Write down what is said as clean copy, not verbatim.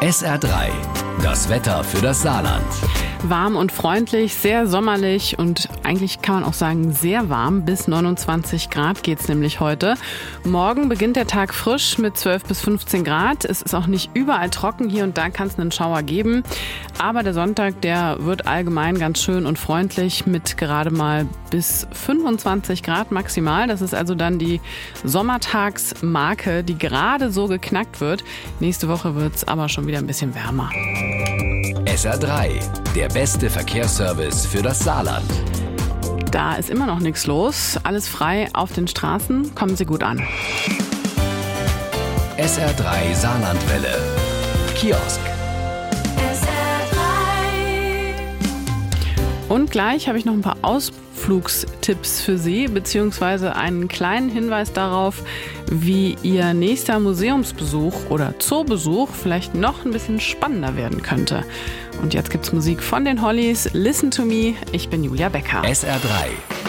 SR3, das Wetter für das Saarland. Warm und freundlich, sehr sommerlich und eigentlich kann man auch sagen sehr warm. Bis 29 Grad geht's nämlich heute. Morgen beginnt der Tag frisch mit 12 bis 15 Grad. Es ist auch nicht überall trocken. Hier und da kann es einen Schauer geben. Aber der Sonntag, der wird allgemein ganz schön und freundlich mit gerade mal bis 25 Grad maximal. Das ist also dann die Sommertagsmarke, die gerade so geknackt wird. Nächste Woche wird's aber schon wieder ein bisschen wärmer. SR3, der beste Verkehrsservice für das Saarland. Da ist immer noch nichts los. Alles frei auf den Straßen. Kommen Sie gut an. SR3 Saarlandwelle. Kiosk. Und gleich habe ich noch ein paar Ausflugstipps für Sie, beziehungsweise einen kleinen Hinweis darauf, wie Ihr nächster Museumsbesuch oder Zoobesuch vielleicht noch ein bisschen spannender werden könnte. Und jetzt gibt's Musik von den Hollies. Listen to me. Ich bin Julia Becker. SR3.